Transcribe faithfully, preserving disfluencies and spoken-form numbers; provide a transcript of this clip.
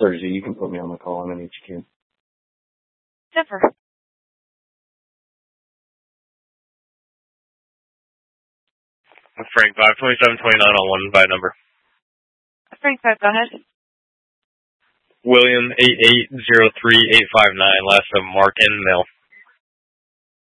Thursday. You can put me on the call. I'm in H Q. Super. Frank five twenty-seven twenty-nine on one by number. Frank five, go ahead. William eight eight zero three eight five nine, last name Mark N. Mill.